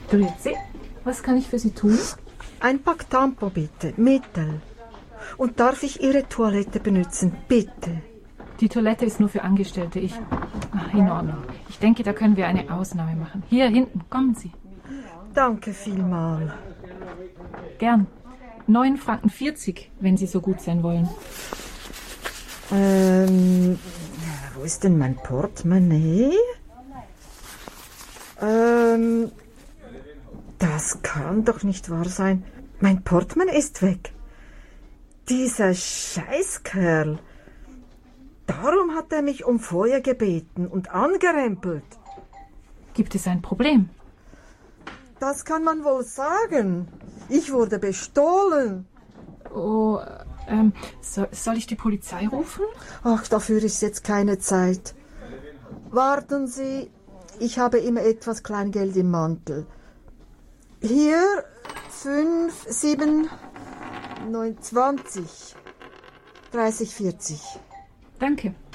Grüezi, was kann ich für Sie tun? Ein Pack Tampon bitte, Mittel. Und darf ich Ihre Toilette benutzen, bitte? Die Toilette ist nur für Angestellte. In Ordnung. Ich denke, da können wir eine Ausnahme machen. Hier hinten, kommen Sie. Danke vielmal. Gern. 9,40 Franken, wenn Sie so gut sein wollen. Wo ist denn mein Portemonnaie? Das kann doch nicht wahr sein. Mein Portemonnaie ist weg. Dieser Scheißkerl. Darum hat er mich um Feuer gebeten und angerempelt. Gibt es ein Problem? Das kann man wohl sagen. Ich wurde bestohlen. Oh, soll ich die Polizei rufen? Ach, dafür ist jetzt keine Zeit. Warten Sie, ich habe immer etwas Kleingeld im Mantel. Hier 5, 7, 9, 20, 30, 40. Danke.